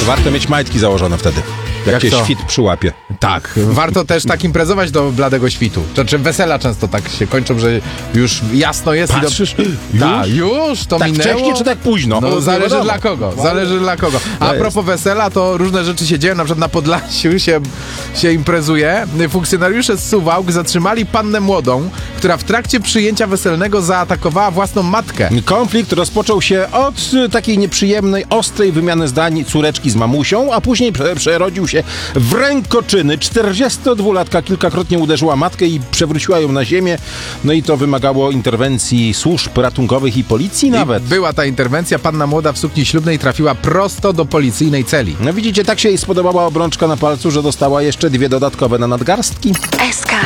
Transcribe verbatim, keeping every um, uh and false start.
Warto mieć majtki założone wtedy, jak, Jak cię to? świt przyłapie. Tak, warto też tak imprezować do bladego świtu. Znaczy wesela często tak się kończą, że już jasno jest. Patrzysz? I do... Tak, już to Tak minęło. wcześnie czy tak późno? No, No, zależy wiadomo. dla kogo, zależy dla kogo. A To propos wesela, to różne rzeczy się dzieją, na przykład na Podlasiu się, się imprezuje. Funkcjonariusze z Suwałk zatrzymali pannę młodą, która w trakcie przyjęcia weselnego zaatakowała własną matkę. Konflikt rozpoczął się od y, takiej nieprzyjemnej, ostrej wymiany zdań córeczki z mamusią, a później prze- przerodził się w rękoczyny. czterdziestodwulatka kilkakrotnie uderzyła matkę i przewróciła ją na ziemię. No i to wymagało interwencji służb ratunkowych i policji nawet. I była ta interwencja, panna młoda w sukni ślubnej trafiła prosto do policyjnej celi. No widzicie, tak się jej spodobała obrączka na palcu, że dostała jeszcze dwie dodatkowe na nadgarstki. S K